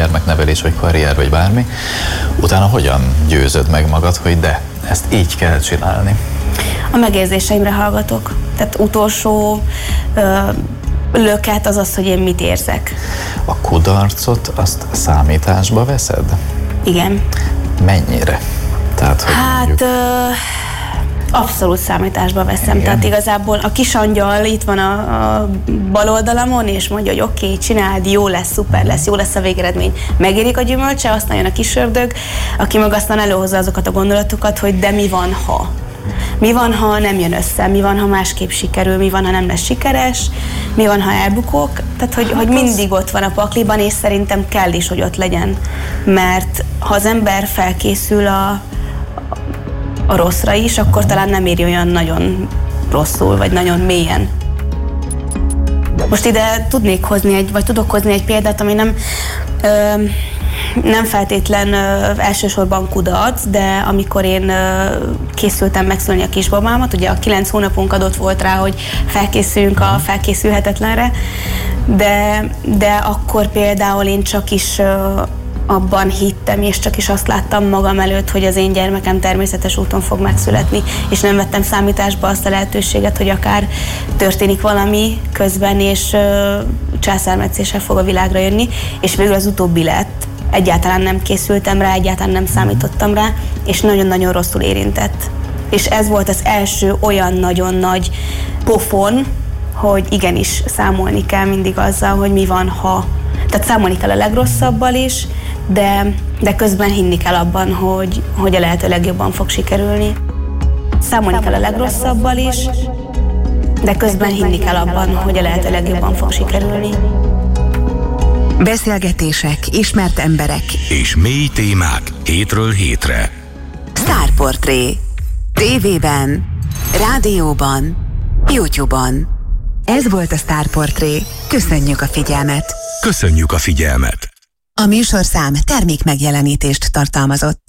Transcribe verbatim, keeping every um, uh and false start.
gyermeknevelés, vagy karrier, vagy bármi, utána hogyan győzöd meg magad, hogy de, ezt így kell csinálni? A megérzéseimre hallgatok. Tehát utolsó ö, löket az az, hogy én mit érzek. A kudarcot azt számításba veszed? Igen. Mennyire? Tehát, hogy hát mondjuk... ö, abszolút számításba veszem. Igen. Tehát igazából a kis angyal itt van a, a bal oldalamon, és mondja, hogy oké, okay, csináld, jó lesz, szuper lesz, jó lesz a végeredmény. Megérik a gyümölcse, aztán jön a kis ördög, aki meg aztán előhozza azokat a gondolatokat, hogy de mi van, ha? Mi van, ha nem jön össze? Mi van, ha másképp sikerül? Mi van, ha nem lesz sikeres? Mi van, ha elbukok? Tehát, hogy, hogy mindig ott van a pakliban, és szerintem kell is, hogy ott legyen. Mert ha az ember felkészül a, a rosszra is, akkor talán nem éri olyan nagyon rosszul, vagy nagyon mélyen. Most ide tudnék hozni egy, vagy tudok hozni egy példát, ami nem... Ö, nem feltétlen ö, elsősorban kudarc, de amikor én ö, készültem megszülni a kisbabámat, ugye a kilenc hónapunk adott volt rá, hogy felkészüljünk a felkészülhetetlenre, de, de akkor például én csak is ö, abban hittem, és csak is azt láttam magam előtt, hogy az én gyermekem természetes úton fog megszületni, és nem vettem számításba azt a lehetőséget, hogy akár történik valami közben, és ö, császármetszéssel fog a világra jönni, és végül az utóbbi lett. Egyáltalán nem készültem rá, egyáltalán nem számítottam rá, és nagyon-nagyon rosszul érintett. És ez volt az első olyan nagyon nagy pofon, hogy igenis számolni kell mindig azzal, hogy mi van, ha. Tehát számolni kell a legrosszabbal is, de, de közben hinni kell abban, hogy, hogy a lehető legjobban fog sikerülni. Számolni kell a legrosszabbal is, de közben hinni kell abban, hogy a lehető legjobban fog sikerülni. Beszélgetések, ismert emberek és mély témák hétről hétre. Sztárportré. Tévében, rádióban, YouTube-on. Ez volt a Sztárportré. Köszönjük a figyelmet. Köszönjük a figyelmet. A műsorszám termék megjelenítést tartalmazott.